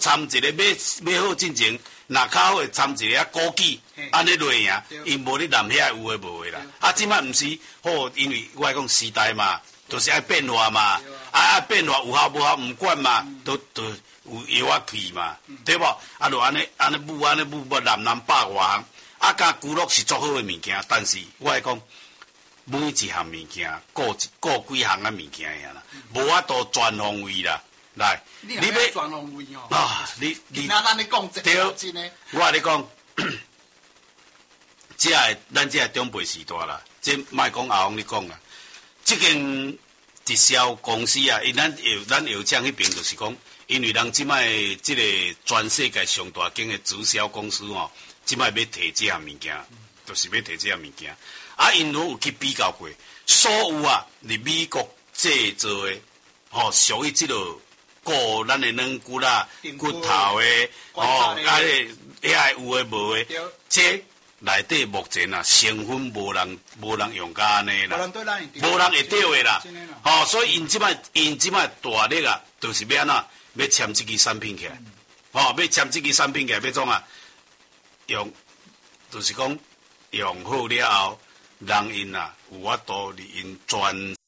参一个买好进前，若较好参一个枸杞，安尼落赢，因无你南遐有诶无诶啦。啊，即摆毋是好，因为我来讲时代嘛，就是爱变化嘛，变化有效无效毋管嘛，都有药啊去嘛，对无？啊，就安尼舞，南百外项，啊，甲娱乐是足好诶物件，但是我来讲。每一项物件，各几项啊物件呀啦，无法度全方位啦。来， 你要全方位哦。 啊，你咱咧讲这个真诶。 我甲你讲，咱这中辈时代啦，这莫讲阿翁你讲啦，这间直销公司啊，咱药厂迄边就是讲，因为人即摆这个全世界上大间的直销公司哦，即摆要摕这项物件，就是要摕这项物件。啊，因拢有去比较过，所有啊，伫美国制造的，属于即落顾咱的软骨啦、骨头的，遐有诶无诶，这内底目前啊，成分无人用甲安尼啦，无人会对的啦，所以因即摆大力啊，就是要安怎要签这支产品起来，要签这支产品起来，要怎啊？用，就是讲用好了后。人因啊，有法度伫因全